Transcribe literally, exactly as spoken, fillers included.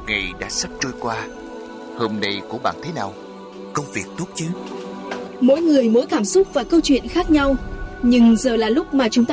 ngày đã sắp trôi qua. Hôm nay của bạn thế nào? Công việc tốt chứ? Mỗi người mỗi cảm xúc và câu chuyện khác nhau, nhưng giờ là lúc mà chúng ta